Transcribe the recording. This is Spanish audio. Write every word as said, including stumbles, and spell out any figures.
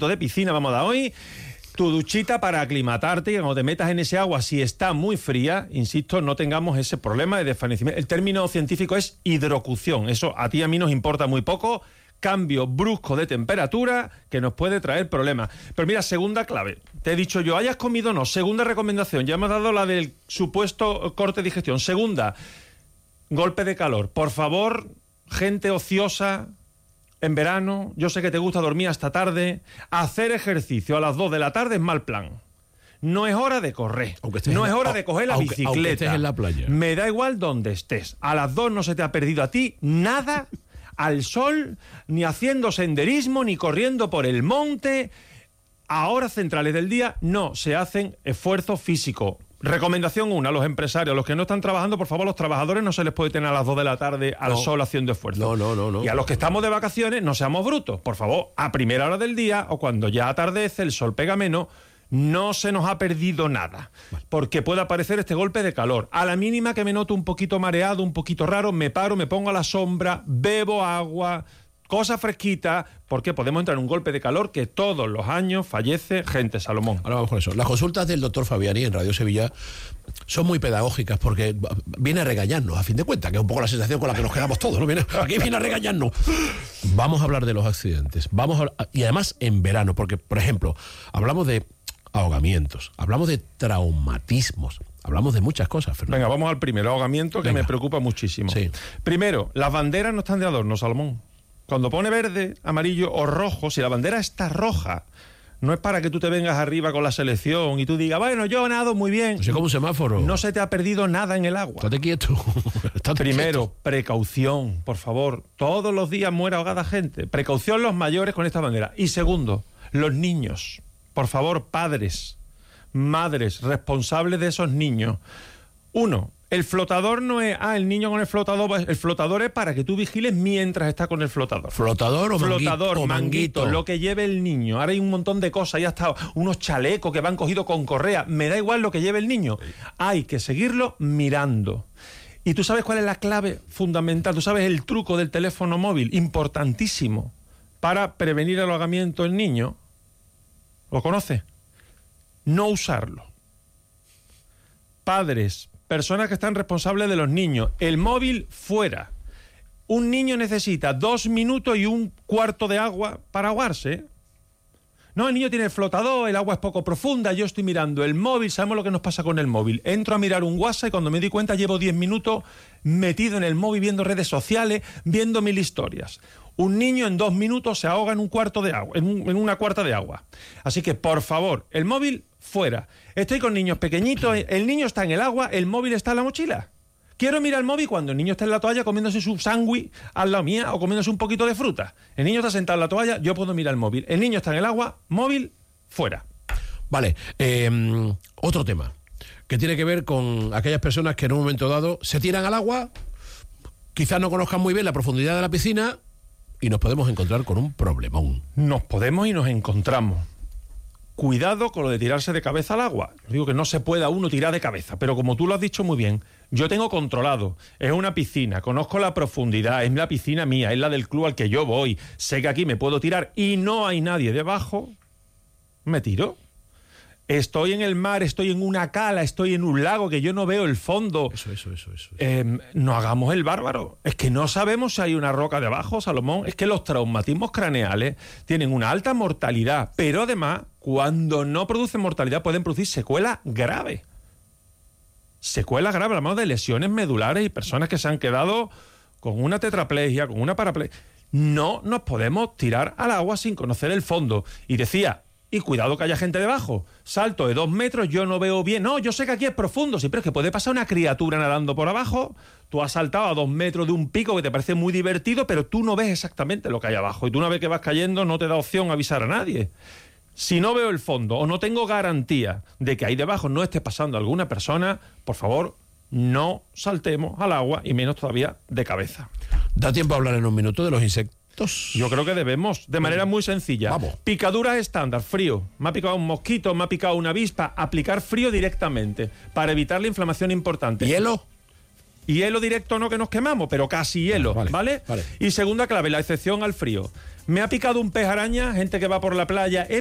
de piscina vamos a dar hoy. Tu duchita para aclimatarte y cuando te metas en ese agua, si está muy fría, insisto, no tengamos ese problema de desvanecimiento. El término científico es hidrocución. Eso a ti y a mí nos importa muy poco. Cambio brusco de temperatura que nos puede traer problemas. Pero mira, segunda clave. Te he dicho yo, hayas comido o no. Segunda recomendación. Ya hemos dado la del supuesto corte de digestión. Segunda, golpe de calor. Por favor, gente ociosa en verano, yo sé que te gusta dormir hasta tarde, hacer ejercicio a las dos de la tarde es mal plan. No es hora de correr, no es hora de coger la aunque, bicicleta. Aunque estés en la playa. Me da igual donde estés. A las dos no se te ha perdido a ti nada al sol, ni haciendo senderismo, ni corriendo por el monte. A horas centrales del día no se hacen esfuerzo físico. Recomendación una, a los empresarios, a los que no están trabajando, por favor, los trabajadores no se les puede tener a las dos de la tarde al no, sol haciendo esfuerzo. No, no, no, no. Y a los que estamos de vacaciones, no seamos brutos. Por favor, a primera hora del día o cuando ya atardece, el sol pega menos, no se nos ha perdido nada. Vale. Porque puede aparecer este golpe de calor. A la mínima que me noto un poquito mareado, un poquito raro, me paro, me pongo a la sombra, bebo agua, cosa fresquita, porque podemos entrar en un golpe de calor que todos los años fallece gente, Salomón. Ahora vamos con eso. Las consultas del doctor Fabiani en Radio Sevilla son muy pedagógicas porque viene a regañarnos, a fin de cuentas, que es un poco la sensación con la que nos quedamos todos, ¿no? Viene, aquí viene a regañarnos. Vamos a hablar de los accidentes. Vamos a, y además en verano, porque, por ejemplo, hablamos de ahogamientos, hablamos de traumatismos, hablamos de muchas cosas, Fernando. Venga, vamos al primero, ahogamiento, que Venga. me preocupa muchísimo. Sí. Primero, las banderas no están de adorno, Salomón. Cuando pone verde, amarillo o rojo, si la bandera está roja, no es para que tú te vengas arriba con la selección y tú digas, bueno, yo nado muy bien. Pues es como un semáforo. No se te ha perdido nada en el agua. Estate quieto. Estate Primero, quieto. Precaución, por favor. Todos los días muere ahogada gente. Precaución los mayores con esta bandera. Y segundo, los niños. Por favor, padres, madres, responsables de esos niños. Uno, el flotador no es, ah, el niño con el flotador, el flotador es para que tú vigiles mientras está con el flotador. ¿Flotador o manguito? Flotador, o manguito, manguito, lo que lleve el niño. Ahora hay un montón de cosas, ya está, unos chalecos que van cogidos con correa. Me da igual lo que lleve el niño. Hay que seguirlo mirando. ¿Y tú sabes cuál es la clave fundamental? ¿Tú sabes el truco del teléfono móvil? Importantísimo para prevenir el ahogamiento del niño. ¿Lo conoces? No usarlo. Padres, personas que están responsables de los niños, el móvil fuera. Un niño necesita dos minutos y un cuarto de agua para ahogarse. No, el niño tiene el flotador, el agua es poco profunda, yo estoy mirando el móvil, sabemos lo que nos pasa con el móvil. Entro a mirar un WhatsApp y cuando me doy cuenta llevo diez minutos metido en el móvil viendo redes sociales, viendo mil historias. Un niño en dos minutos se ahoga en un cuarto de agua, en, un, en una cuarta de agua. Así que, por favor, el móvil fuera. Estoy con niños pequeñitos, el niño está en el agua, el móvil está en la mochila. Quiero mirar el móvil cuando el niño está en la toalla comiéndose su sándwich al lado mía o comiéndose un poquito de fruta. El niño está sentado en la toalla, yo puedo mirar el móvil. El niño está en el agua, móvil, fuera. Vale, eh, otro tema que tiene que ver con aquellas personas que en un momento dado se tiran al agua, quizás no conozcan muy bien la profundidad de la piscina y nos podemos encontrar con un problemón. Nos podemos y nos encontramos. Cuidado con lo de tirarse de cabeza al agua. Digo que no se pueda uno tirar de cabeza, pero como tú lo has dicho muy bien, yo tengo controlado. Es una piscina, conozco la profundidad, es la piscina mía, es la del club al que yo voy. Sé que aquí me puedo tirar y no hay nadie debajo. Me tiro. Estoy en el mar, estoy en una cala, estoy en un lago que yo no veo el fondo. Eso, eso, eso. eso. Eh, no hagamos el bárbaro. Es que no sabemos si hay una roca debajo, Salomón. Es que los traumatismos craneales tienen una alta mortalidad, pero además, cuando no producen mortalidad, pueden producir secuelas graves. Secuelas graves, hablamos de lesiones medulares y personas que se han quedado con una tetraplegia, con una paraplegia. No nos podemos tirar al agua sin conocer el fondo. Y decía... Y cuidado que haya gente debajo. Salto de dos metros, yo no veo bien. No, yo sé que aquí es profundo. Sí, pero es que puede pasar una criatura nadando por abajo. Tú has saltado a dos metros de un pico que te parece muy divertido, pero tú no ves exactamente lo que hay abajo. Y tú una vez que vas cayendo no te da opción a avisar a nadie. Si no veo el fondo o no tengo garantía de que ahí debajo no esté pasando alguna persona, por favor, no saltemos al agua y menos todavía de cabeza. ¿Da tiempo a hablar en un minuto de los insectos? Yo creo que debemos, de manera muy sencilla. Vamos. Picaduras estándar, frío. Me ha picado un mosquito, me ha picado una avispa. Aplicar frío directamente para evitar la inflamación importante. ¿Hielo? Hielo directo no, que nos quemamos, pero casi hielo, vale, ¿vale? vale. Y segunda clave, la excepción al frío. Me ha picado un pez araña, gente que va por la playa.